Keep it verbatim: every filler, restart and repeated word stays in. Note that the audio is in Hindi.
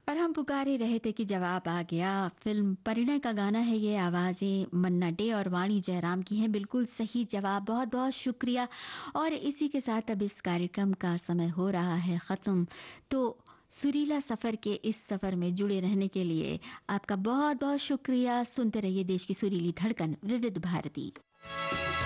और हम पुकार ही रहे थे कि जवाब आ गया। फिल्म परिणय का गाना है ये, आवाज़ें मन्ना डे और वाणी जयराम की हैं। बिल्कुल सही जवाब, बहुत-बहुत शुक्रिया। और इसी के साथ अब इस कार्यक्रम का समय हो रहा है ख़त्म। तो सुरीला सफ़र के इस सफ़र में जुड़े रहने के लिए आपका बहुत-बहुत शुक्रिया। सुनते रहिए देश की सुरीली धड़कन विविध भारती।